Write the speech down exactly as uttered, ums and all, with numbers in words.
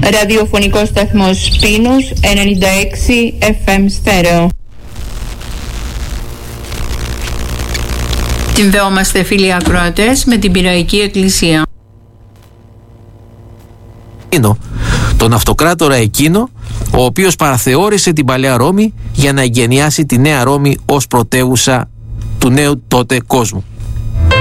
Ραδιοφωνικός σταθμός Πίνους ενενήντα έξι εφ εμ στέρεο. Συνδεόμαστε φίλοι ακροατές με την Πειραϊκή Εκκλησία. Τον αυτοκράτορα εκείνο ο οποίος παραθεώρησε την παλαιά Ρώμη για να εγκαινιάσει τη νέα Ρώμη ως πρωτεύουσα του νέου τότε κόσμου.